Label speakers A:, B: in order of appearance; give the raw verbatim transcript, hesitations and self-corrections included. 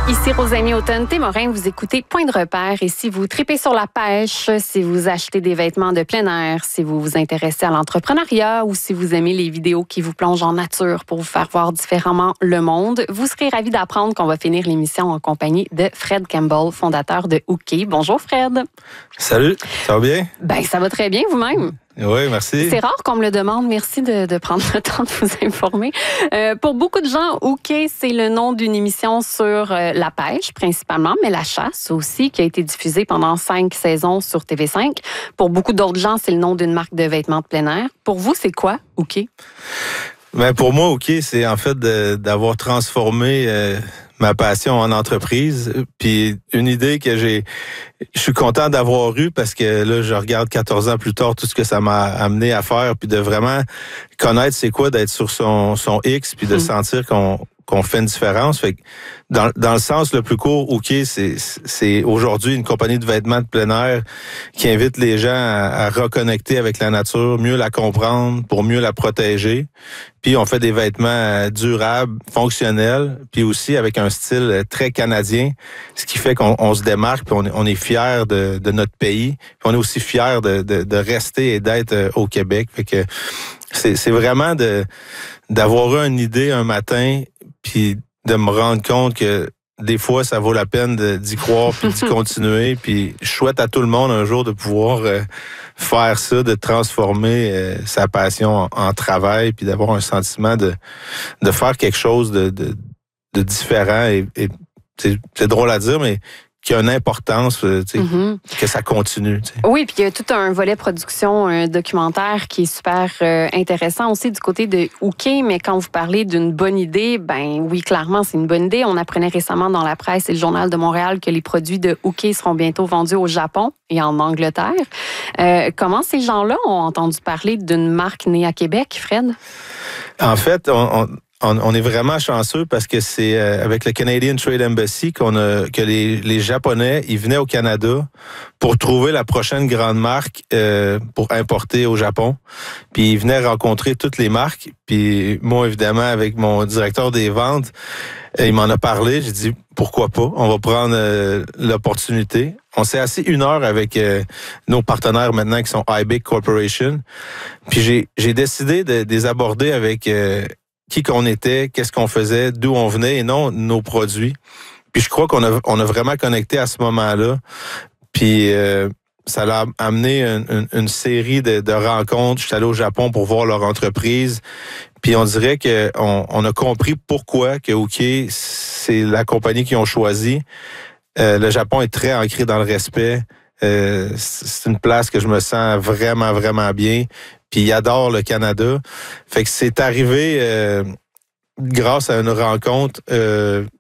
A: Ici Rosamie Automne-Témorin, vous écoutez Point de repère et si vous tripez sur la pêche, si vous achetez des vêtements de plein air, si vous vous intéressez à l'entrepreneuriat ou si vous aimez les vidéos qui vous plongent en nature pour vous faire voir différemment le monde, vous serez ravis d'apprendre qu'on va finir l'émission en compagnie de Fred Campbell, fondateur de Hooké. Bonjour Fred.
B: Salut, ça va bien?
A: Ben ça va très bien vous-même.
B: Oui, merci.
A: C'est rare qu'on me le demande. Merci de, de prendre le temps de vous informer. Euh, pour beaucoup de gens, Hooké, c'est le nom d'une émission sur euh, la pêche, principalement, mais la chasse aussi, qui a été diffusée pendant cinq saisons sur T V cinq. Pour beaucoup d'autres gens, c'est le nom d'une marque de vêtements de plein air. Pour vous, c'est quoi, Hooké?
B: Ben pour moi, Hooké, c'est en fait de, d'avoir transformé euh, ma passion en entreprise. Puis une idée que j'ai, je suis content d'avoir eue parce que là, je regarde quatorze ans plus tard tout ce que ça m'a amené à faire, puis de vraiment connaître c'est quoi d'être sur son, son X, puis de mmh. sentir qu'on qu'on fait une différence. Fait que dans, dans le sens le plus court, Hooké, c'est, c'est aujourd'hui une compagnie de vêtements de plein air qui invite les gens à, à reconnecter avec la nature, mieux la comprendre, pour mieux la protéger. Puis on fait des vêtements durables, fonctionnels, puis aussi avec un style très canadien, ce qui fait qu'on on se démarque, puis on, on est fiers de, de notre pays, puis on est aussi fiers de, de, de rester et d'être au Québec. Fait que c'est, c'est vraiment de d'avoir eu une idée un matin, puis de me rendre compte que des fois, ça vaut la peine de, d'y croire puis d'y continuer. Puis je souhaite à tout le monde un jour de pouvoir euh, faire ça, de transformer euh, sa passion en, en travail, puis d'avoir un sentiment de, de faire quelque chose de, de, de différent. Et, et c'est, c'est drôle à dire, mais qui a une importance, tu sais, mm-hmm. que ça continue. Tu sais.
A: Oui, puis il y a tout un volet production, un documentaire qui est super euh, intéressant aussi du côté de Hooké, mais quand vous parlez d'une bonne idée, ben oui, clairement, c'est une bonne idée. On apprenait récemment dans la presse et le Journal de Montréal que les produits de Hooké seront bientôt vendus au Japon et en Angleterre. Euh, comment ces gens-là ont entendu parler d'une marque née à Québec, Fred?
B: En fait, on... on... On, on est vraiment chanceux parce que c'est euh, avec le Canadian Trade Embassy qu'on a que les, les Japonais, ils venaient au Canada pour trouver la prochaine grande marque euh, pour importer au Japon. Puis ils venaient rencontrer toutes les marques. Puis moi, évidemment, avec mon directeur des ventes, euh, il m'en a parlé. J'ai dit pourquoi pas, on va prendre euh, l'opportunité. On s'est assis une heure avec euh, nos partenaires maintenant qui sont iBig Corporation. Puis j'ai j'ai décidé de, de les aborder avec euh, qui qu'on était, qu'est-ce qu'on faisait, d'où on venait et non nos produits. Puis je crois qu'on a, on a vraiment connecté à ce moment-là. Puis euh, ça l'a amené une, une, une série de, de rencontres. Je suis allé au Japon pour voir leur entreprise. Puis on dirait qu'on on a compris pourquoi que Hooké, c'est la compagnie qu'ils ont choisie. Euh, le Japon est très ancré dans le respect. Euh, c'est une place que je me sens vraiment, vraiment bien. Puis il adore le Canada. Fait que c'est arrivé euh, grâce à une rencontre. Euh,